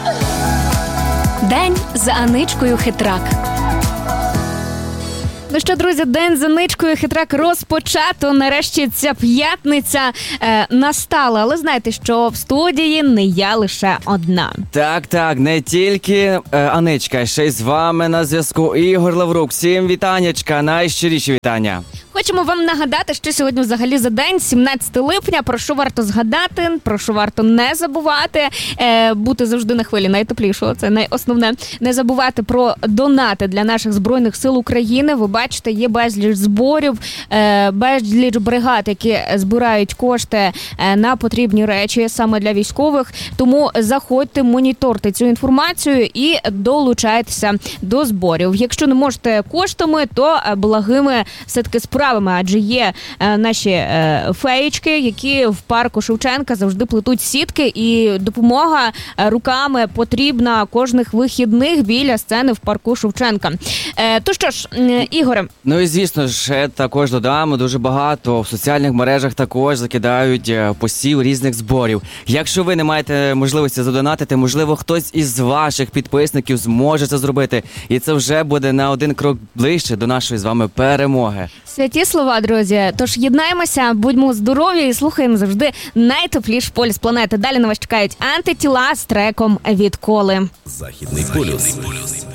День за Аничкою Хитрак. Ну що, друзі, день за Аничкою Хитрак розпочато. Нарешті ця п'ятниця настала. Але знаєте, що в студії не я лише одна. Так, не тільки Аничка, ще й з вами на зв'язку Ігор Лаврук. Всім вітаннячка, найщиріші вітання. Хочемо вам нагадати, що сьогодні взагалі за день, 17 липня, про що варто згадати, про що варто не забувати, бути завжди на хвилі найтеплішого, це найосновне. Не забувати про донати для наших Збройних сил України. Ви бачите, є безліч зборів, безліч бригад, які збирають кошти на потрібні речі саме для військових. Тому заходьте, моніторте цю інформацію і долучайтеся до зборів. Якщо не можете коштами, то благими все-таки справами, адже є наші феєчки, які в парку Шевченка завжди плетуть сітки, і допомога руками потрібна кожних вихідних біля сцени в парку Шевченка. То що ж, Ігоре. Ну і звісно ж, також додамо, дуже багато в соціальних мережах також закидають посів різних зборів. Якщо ви не маєте можливості задонатити, можливо, хтось із ваших підписників зможе це зробити. І це вже буде на один крок ближче до нашої з вами перемоги. Святі слова, друзі. Тож єднаємося, будьмо здорові і слухаємо завжди найтепліший полюс планети. Далі на вас чекають антитіла з треком «Відколи». Західний полюс.